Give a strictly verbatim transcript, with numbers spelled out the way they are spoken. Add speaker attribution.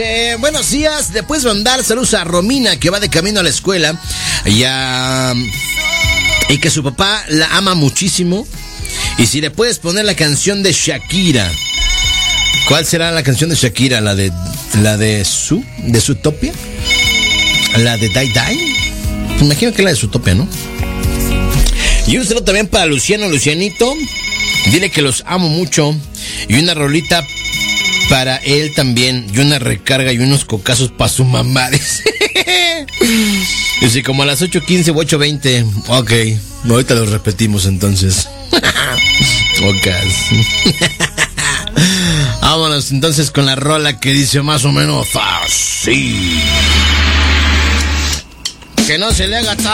Speaker 1: Eh, buenos días, le puedes mandar saludos a Romina, que va de camino a la escuela y, a, y que su papá la ama muchísimo. Y si le puedes poner la canción de Shakira. ¿Cuál será la canción de Shakira? ¿La de la de su de Zootopia? ¿La de Die Die? Me imagino que es la de Zootopia, ¿no? Y un saludo también para Luciano, Lucianito. Dile que los amo mucho. Y una rolita para él también. Y una recarga y unos cocazos para su mamá. Y si como a las ocho quince o ocho veinte. Ok, ahorita lo repetimos entonces. Cocas. Vámonos entonces con la rola que dice más o menos así. Que no se le haga tarde.